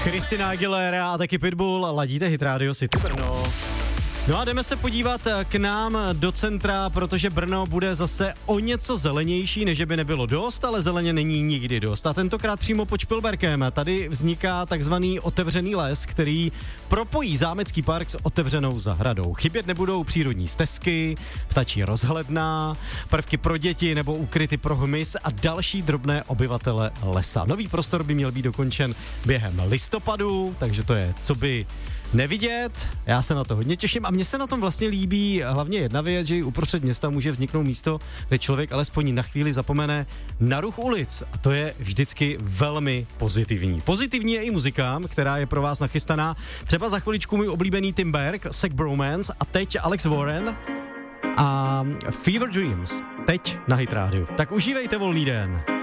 Christina Aguilera a taky Pitbull, ladíte Hit Radio City Brno. No a jdeme se podívat k nám do centra, protože Brno bude zase o něco zelenější, než by nebylo dost, ale zeleně není nikdy dost. A tentokrát přímo pod Špilberkem. Tady vzniká takzvaný otevřený les, který propojí zámecký park s otevřenou zahradou. Chybět nebudou přírodní stezky, ptačí rozhledna, prvky pro děti nebo úkryty pro hmyz a další drobné obyvatele lesa. Nový prostor by měl být dokončen během listopadu, takže to je co by nevidět. Já se na to hodně těším a mně se na tom vlastně líbí hlavně jedna věc, že i uprostřed města může vzniknout místo, kde člověk alespoň na chvíli zapomene na ruch ulic. A to je vždycky velmi pozitivní. Pozitivní je i muzika, která je pro vás nachystaná. Třeba za chviličku můj oblíbený Tim Berg, Sick Bromance a teď Alex Warren a Fever Dreams. Teď na Hit Radio. Tak užívejte volný den.